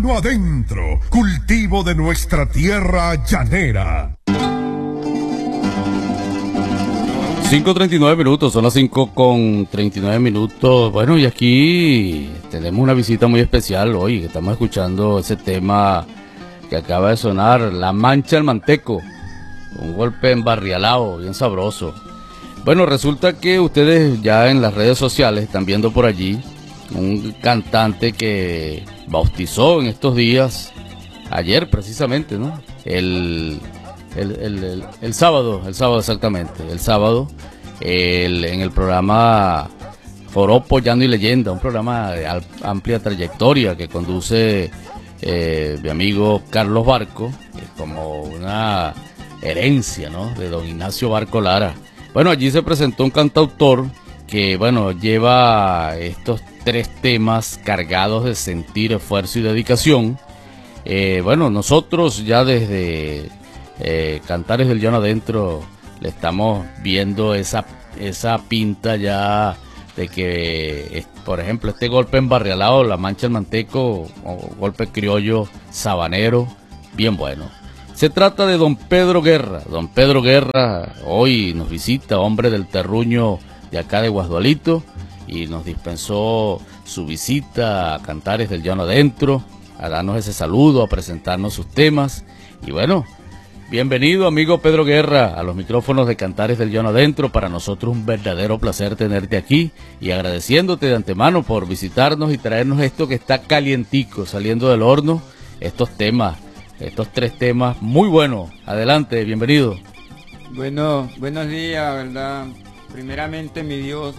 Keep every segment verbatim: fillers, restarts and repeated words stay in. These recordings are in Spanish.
Adentro, cultivo de nuestra tierra llanera. cinco treinta y nueve minutos, son las cinco con treinta y nueve minutos. Bueno, y aquí tenemos una visita muy especial hoy, que estamos escuchando ese tema que acaba de sonar, La Mancha del Manteco, un golpe embarrialado, bien sabroso. Bueno, resulta que ustedes ya en las redes sociales están viendo por allí un cantante que bautizó en estos días, ayer precisamente, ¿no? El, el, el, el, el sábado, el sábado exactamente, el sábado, el, en el programa Joropo, Llano y Leyenda, un programa de al, amplia trayectoria que conduce eh, mi amigo Carlos Barco, que es como una herencia, ¿no?, de don Ignacio Barco Lara. Bueno, allí se presentó un cantautor que, bueno, lleva estos tres temas cargados de sentir, esfuerzo y dedicación. Eh, bueno, nosotros ya desde eh, Cantares del Llano Adentro le estamos viendo esa, esa pinta ya de que, por ejemplo, este golpe embarrialado, La Mancha del Manteco, o golpe criollo sabanero, bien bueno. Se trata de don Pedro Guerra. Don Pedro Guerra hoy nos visita, hombre del terruño de acá de Guasdualito, y nos dispensó su visita a Cantares del Llano Adentro, a darnos ese saludo, a presentarnos sus temas. Y bueno, bienvenido, amigo Pedro Guerra, a los micrófonos de Cantares del Llano Adentro. Para nosotros un verdadero placer tenerte aquí, y agradeciéndote de antemano por visitarnos y traernos esto que está calientico, saliendo del horno, estos temas, estos tres temas muy buenos. Adelante, bienvenido. Bueno, buenos días, ¿verdad? Primeramente, mi Dios,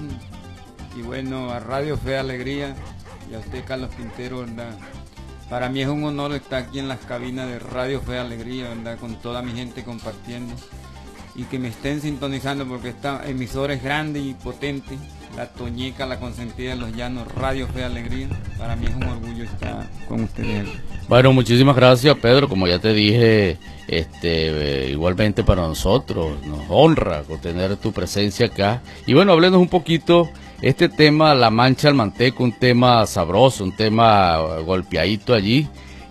y bueno, a Radio Fe Alegría, y a usted, Carlos Quintero, ¿verdad? Para mí es un honor estar aquí en las cabinas de Radio Fe Alegría, ¿verdad?, con toda mi gente compartiendo, y que me estén sintonizando, porque esta emisora es grande y potente, la Toñeca, la consentida de los llanos, Radio Fe Alegría. Para mí es un orgullo estar con ustedes. Bueno, muchísimas gracias, Pedro. Como ya te dije, este, eh, igualmente para nosotros nos honra con tener tu presencia acá. Y bueno, háblenos un poquito, este tema, La Mancha del Manteco, un tema sabroso, un tema golpeadito allí,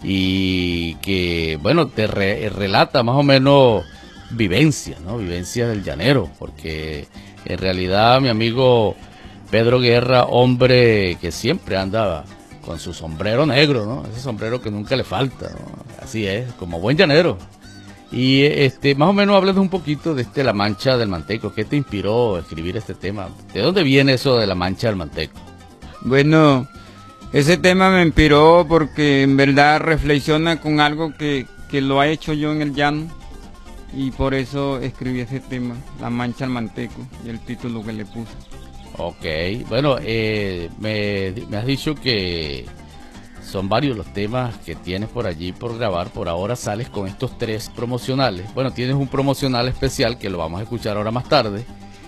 y que, bueno, te re, relata más o menos vivencia, ¿no? Vivencia del llanero, porque en realidad mi amigo Pedro Guerra, hombre que siempre andaba con su sombrero negro, ¿no? Ese sombrero que nunca le falta, ¿no? Así es, como buen llanero. Y este, más o menos háblanos un poquito de este La Mancha del Manteco. ¿Qué te inspiró a escribir este tema? ¿De dónde viene eso de La Mancha del Manteco? Bueno, ese tema me inspiró porque en verdad reflexiona con algo que, que lo ha hecho yo en el llano, y por eso escribí ese tema, La Mancha del Manteco, y el título que le puse. Ok, bueno, eh, me, me has dicho que son varios los temas que tienes por allí por grabar. Por ahora sales con estos tres promocionales. Bueno, tienes un promocional especial que lo vamos a escuchar ahora más tarde.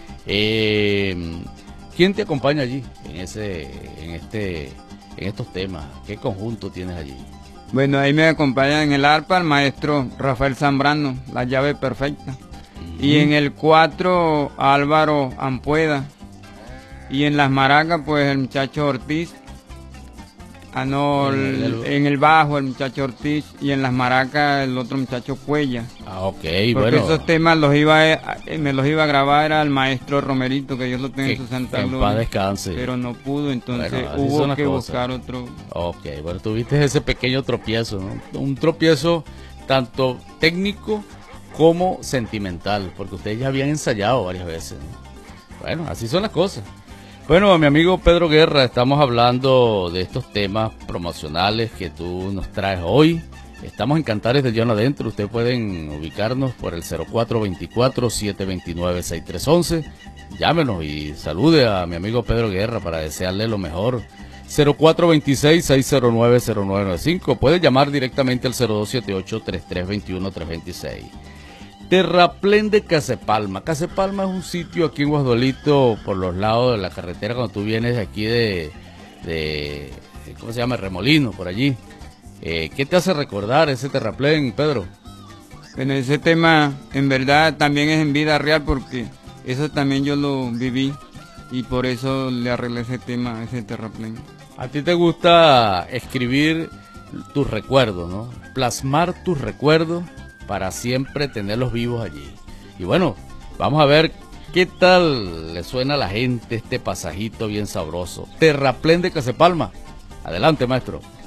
Eh, ¿Quién te acompaña allí en ese, en este, en estos temas? ¿Qué conjunto tienes allí? Bueno, ahí me acompaña en el arpa el maestro Rafael Zambrano, La Llave Perfecta. Uh-huh. Y en el cuatro, Álvaro Ampueda. Y en las maracas, pues el muchacho Ortiz. Ah, no, el, el, en el bajo el muchacho Ortiz, y en las maracas el otro muchacho Cuella. Ah, ok, porque bueno. esos temas los iba a, me los iba a grabar al maestro Romerito, que Dios lo tenga en su santa gloria. En paz descanse. Pero no pudo, entonces bueno, hubo que cosas. buscar otro. Ok, bueno, tuviste ese pequeño tropiezo, ¿no? Un tropiezo tanto técnico como sentimental, porque ustedes ya habían ensayado varias veces, ¿no? Bueno, así son las cosas. Bueno, mi amigo Pedro Guerra, estamos hablando de estos temas promocionales que tú nos traes hoy. Estamos en Cantares del Llano Adentro. Ustedes pueden ubicarnos por el cero cuatro veinticuatro, siete veintinueve, sesenta y tres once. Llámenos y salude a mi amigo Pedro Guerra para desearle lo mejor. cero cuatro veintiséis, seiscientos nueve, cero nueve noventa y cinco. Puede llamar directamente al cero dos siete ocho, treinta y tres veintiuno, trescientos veintiséis. Terraplén de Cacepalma. Cacepalma es un sitio aquí en Guasdualito, por los lados de la carretera, cuando tú vienes de aquí de, de ¿cómo se llama? Remolino, por allí. Eh, ¿Qué te hace recordar ese terraplén, Pedro? Bueno, ese tema en verdad también es en vida real, porque eso también yo lo viví, y por eso le arreglé ese tema, ese terraplén. ¿A ti te gusta escribir tus recuerdos, ¿no? Plasmar tus recuerdos para siempre tenerlos vivos allí. Y bueno, vamos a ver qué tal le suena a la gente este pasajito bien sabroso. Terraplén de Cacepalma. Adelante, maestro.